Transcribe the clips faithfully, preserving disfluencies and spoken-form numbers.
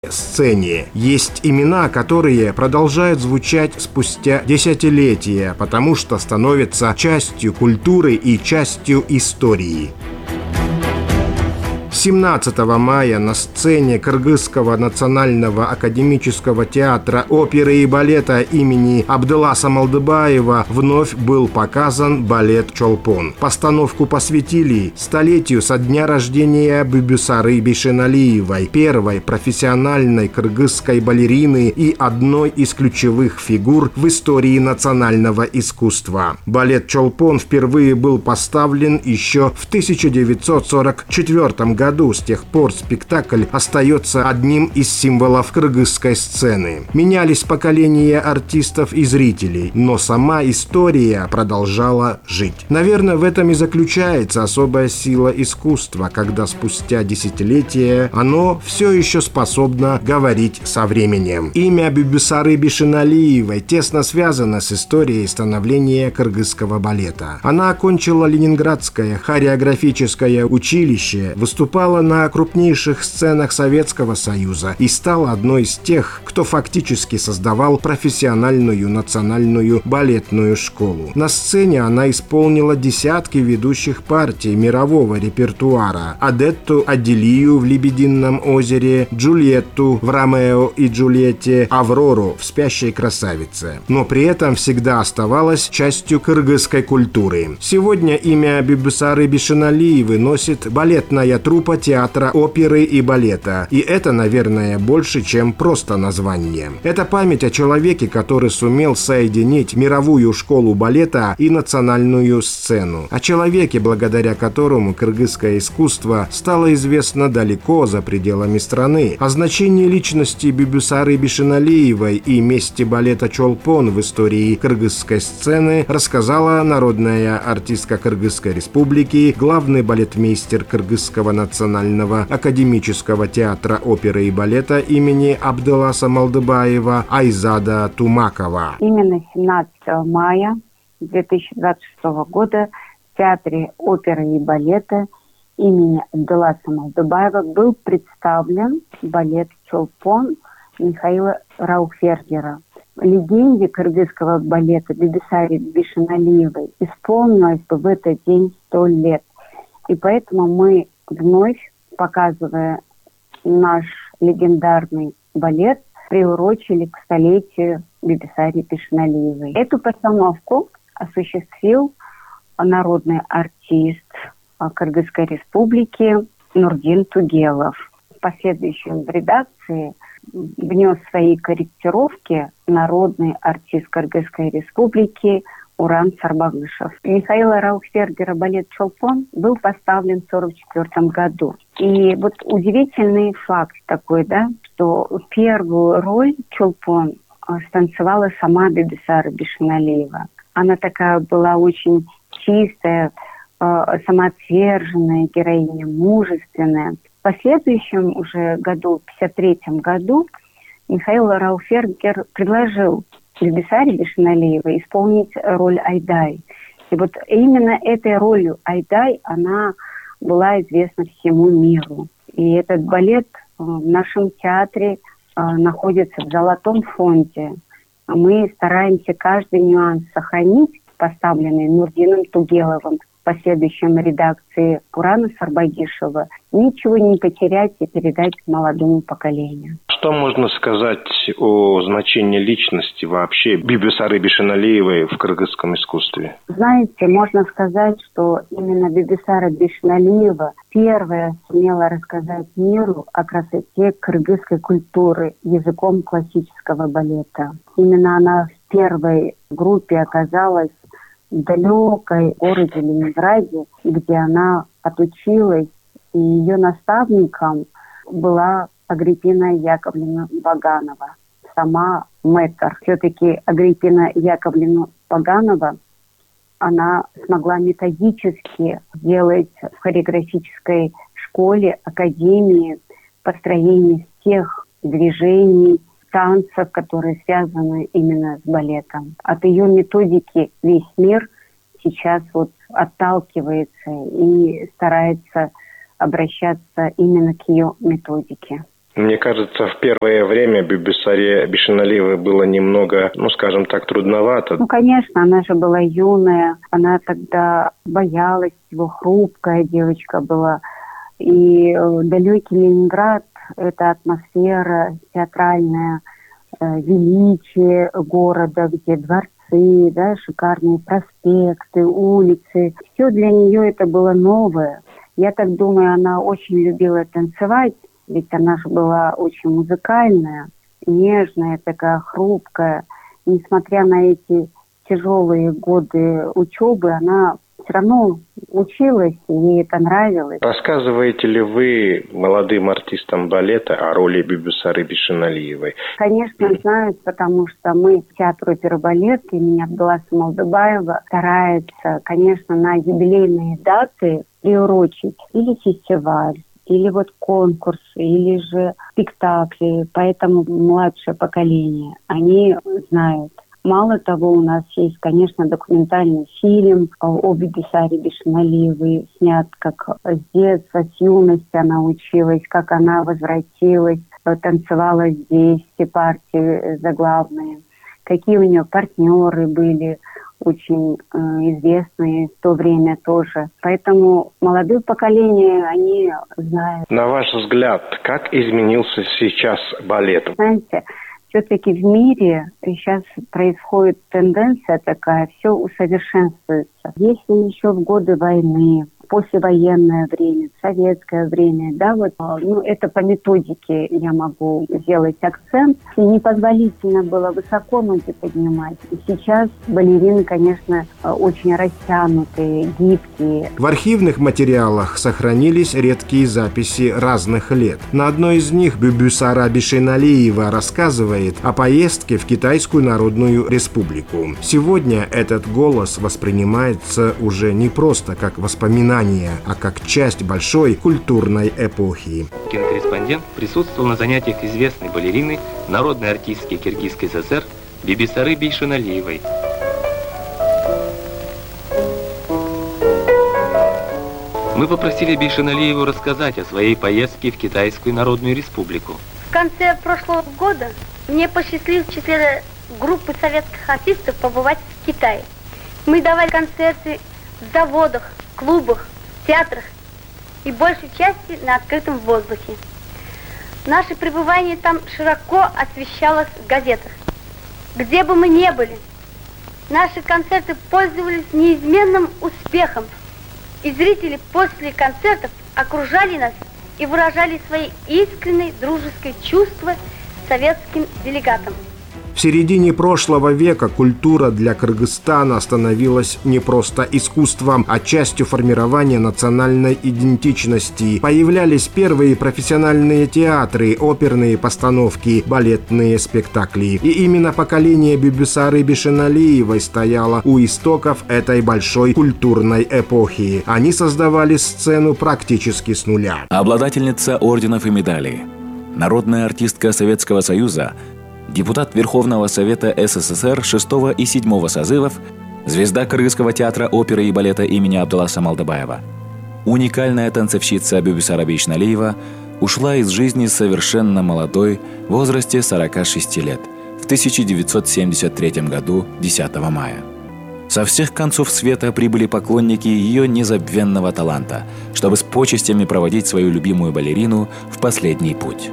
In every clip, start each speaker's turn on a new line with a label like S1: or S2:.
S1: сцене. Есть имена, которые продолжают звучать спустя десятилетия, потому что становятся частью культуры и частью истории. семнадцатого мая на сцене Кыргызского национального академического театра оперы и балета имени Абдыласа Малдыбаева вновь был показан балет «Чолпон». Постановку посвятили столетию со дня рождения Бибисары Бишеналиевой, первой профессиональной кыргызской балерины и одной из ключевых фигур в истории национального искусства. Балет «Чолпон» впервые был поставлен еще в тысяча девятьсот сорок четвёртом году. С тех пор спектакль остается одним из символов кыргызской сцены. Менялись поколения артистов и зрителей, но сама история продолжала жить. Наверное, в этом и заключается особая сила искусства, когда спустя десятилетия оно все еще способно говорить со временем. Имя Бибисары Бишеналиевой тесно связано с историей становления кыргызского балета. Она окончила Ленинградское хореографическое училище, выступала на крупнейших сценах Советского Союза и стала одной из тех, кто фактически создавал профессиональную национальную балетную школу. На сцене она исполнила десятки ведущих партий мирового репертуара: Адетту Аделию в «Лебедином озере», Джульетту в «Ромео и Джульетте», Аврору в «Спящей красавице». Но при этом всегда оставалась частью кыргызской культуры. Сегодня имя Бибисары Бишеналиевой носит балетная труппа театра оперы и балета. И это, наверное, больше, чем просто название. Это память о человеке, который сумел соединить мировую школу балета и национальную сцену. О человеке, благодаря которому кыргызское искусство стало известно далеко за пределами страны. О значении личности Бибисары Бишеналиевой и месте балета «Чолпон» в истории кыргызской сцены рассказала народная артистка Кыргызской республики, главный балетмейстер Кыргызского национального академического театра оперы и балета имени Абдыласа Малдыбаева Айзада Тумакова.
S2: Именно семнадцатого мая две тысячи двадцать шестого года в Театре оперы и балета имени Абдыласа Малдыбаева был представлен балет «Чолпон» Михаила Раухфергера. Легенде кыргызского балета Бибисаре Бишеналиевой исполнилось бы в этот день сто лет. И поэтому мы вновь, показывая наш легендарный балет, приурочили к столетию Бибисаре Бишеналиевой. Эту постановку осуществил народный артист Кыргызской республики Нурдин Тугелов. В последующем в редакции внес свои корректировки народный артист Кыргызской республики Уран Сарбагышев. Михаила Раухфергера балет «Чолпон» был поставлен в сорок четвёртом году. И вот удивительный факт такой, да, что первую роль «Чолпон» станцевала сама Бибисара Бишеналиева. Она такая была очень чистая, самоотверженная героиня, мужественная. В последующем уже году, в пятьдесят третьем году, Михаил Раухфергер предложил Бибисаре Бишеналиевой исполнить роль Айдай. И вот именно этой ролью Айдай она была известна всему миру. И этот балет в нашем театре находится в золотом фонде. Мы стараемся каждый нюанс сохранить, поставленный Нурдином Тугеловым, в последующем редакции Урана Сарбагишева, ничего не потерять и передать молодому поколению.
S3: Что можно сказать о значении личности вообще Бибисары Бишеналиевой в кыргызском искусстве?
S2: Знаете, можно сказать, что именно Бибисара Бишеналиева первая сумела рассказать миру о красоте кыргызской культуры языком классического балета. Именно она в первой группе оказалась в далекой городе Ленинграде, где она отучилась, и ее наставником была Агриппина Яковлевна Баганова, сама мэтр. Все-таки Агриппина Яковлевна Баганова, она смогла методически делать в хореографической школе, академии построение тех движений, танцев, которые связаны именно с балетом. От ее методики весь мир сейчас вот отталкивается и старается обращаться именно к ее методике.
S3: Мне кажется, в первое время Бибисаре Бишеналиевой было немного, ну, скажем так, трудновато.
S2: Ну, конечно, она же была юная, она тогда боялась его, хрупкая девочка была. И далекий Ленинград – это атмосфера театральная, величие города, где дворцы, да, шикарные проспекты, улицы. Все для нее это было новое. Я так думаю, она очень любила танцевать, ведь она же была очень музыкальная, нежная, такая хрупкая. И несмотря на эти тяжелые годы учебы, она все равно училась, и ей это нравилось.
S3: Рассказываете ли вы молодым артистам балета о роли Бибисары Бишеналиевой?
S2: Конечно, знают, потому что мы, театр оперы и балет имени Абдулласа Малдыбаева, старается, конечно, на юбилейные даты приурочить или фестиваль, или вот конкурсы, или же спектакли. Поэтому младшее поколение, они знают. Мало того, у нас есть, конечно, документальный фильм о Бибисаре Бишеналиевой, снят как с детства, с юности она училась, как она возвратилась, танцевала здесь, все партии заглавные, какие у нее партнеры были, очень э, известные в то время тоже. Поэтому молодое поколение, они знают.
S3: На ваш взгляд, как изменился сейчас балет?
S2: Знаете, все-таки в мире сейчас происходит тенденция такая, все усовершенствуется. Если еще в годы войны, послевоенное время, советское время, да, вот, ну, это по методике я могу сделать акцент. И непозволительно было высоко ноги поднимать. И сейчас балерины, конечно, очень растянутые, гибкие.
S1: В архивных материалах сохранились редкие записи разных лет. На одной из них Бибисара Бишеналиева рассказывает о поездке в Китайскую Народную Республику. Сегодня этот голос воспринимается уже не просто как воспоминание, а как часть большой культурной эпохи.
S4: Кинокорреспондент присутствовал на занятиях известной балерины, народной артистки Киргизской ССР Бибисары Бишеналиевой. Мы попросили Бишеналиеву рассказать о своей поездке в Китайскую Народную Республику.
S5: В конце прошлого года мне посчастливилось в числе группы советских артистов побывать в Китае. Мы давали концерты в заводах, клубах, театрах и большей части на открытом воздухе. Наше пребывание там широко освещалось в газетах. Где бы мы ни были, наши концерты пользовались неизменным успехом, и зрители после концертов окружали нас и выражали свои искренние дружеские чувства советским делегатам.
S1: В середине прошлого века культура для Кыргызстана становилась не просто искусством, а частью формирования национальной идентичности. Появлялись первые профессиональные театры, оперные постановки, балетные спектакли. И именно поколение Бибисары Бишеналиевой стояло у истоков этой большой культурной эпохи. Они создавали сцену практически с нуля.
S6: Обладательница орденов и медалей, народная артистка Советского Союза, депутат Верховного Совета СССР шестого и седьмого созывов, звезда Кыргызского театра оперы и балета имени Абдулласа Малдыбаева. Уникальная танцовщица Бибисара Бишеналиева ушла из жизни совершенно молодой, в возрасте сорока шести лет, в тысяча девятьсот семьдесят третьем году, десятого мая. Со всех концов света прибыли поклонники ее незабвенного таланта, чтобы с почестями проводить свою любимую балерину в последний путь.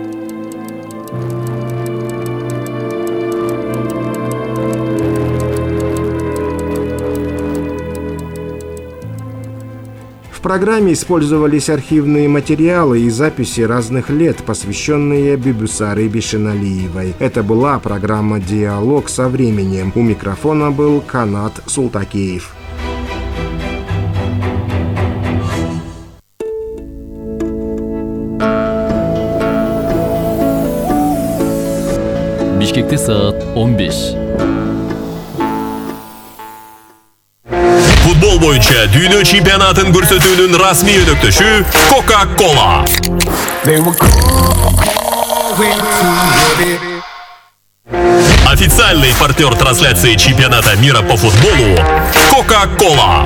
S1: В программе использовались архивные материалы и записи разных лет, посвященные Бибисаре Бишеналиевой. Это была программа «Диалог со временем». У микрофона был Канат Султакеев.
S7: Бишкекте саат он беш.
S8: Футбол боюнча дүйнө чемпионатын көрсөтүүнүн расмий өнөктөшү Coca-Cola. Официальный партнер трансляции чемпионата мира по футболу Coca-Cola.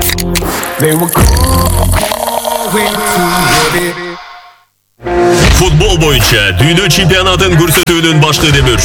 S8: Футбол боюнча дүйнө чемпионатын көрсөтүүнүн башкы демөөрчүсү.